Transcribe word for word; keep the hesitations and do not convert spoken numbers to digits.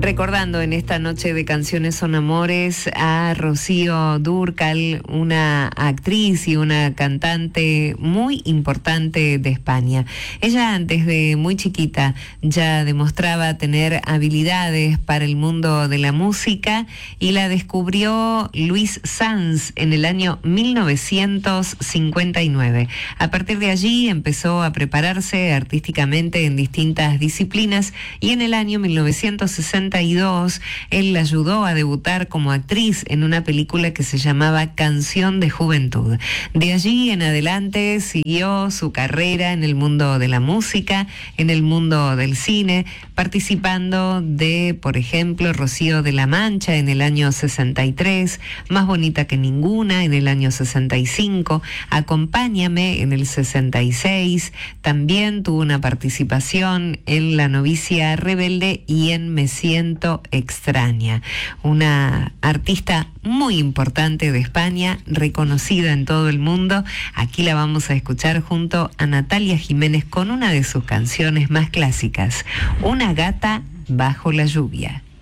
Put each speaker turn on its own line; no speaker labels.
Recordando en esta noche de Canciones son Amores a Rocío Dúrcal, una actriz y una cantante muy importante de España. Ella desde muy chiquita ya demostraba tener habilidades para el mundo de la música y la descubrió Luis Sanz en el año mil novecientos cincuenta y nueve. A partir de allí empezó a prepararse artísticamente en distintas disciplinas y en el año mil novecientos sesenta y dos él la ayudó a debutar como actriz en una película que se llamaba Canción de Juventud. De allí en adelante siguió su carrera en el mundo de la música, en el mundo del cine, participando de, por ejemplo, Rocío de la Mancha en el año sesenta y tres, Más bonita que ninguna en el año sesenta y cinco, Acompáñame en el sesenta y seis, también tuvo una participación en La novicia rebelde y en Me siento extraña. Una artista muy importante de España, reconocida en todo el mundo. Aquí la vamos a escuchar junto a Natalia Jiménez con una de sus canciones más clásicas, Una gata bajo la lluvia.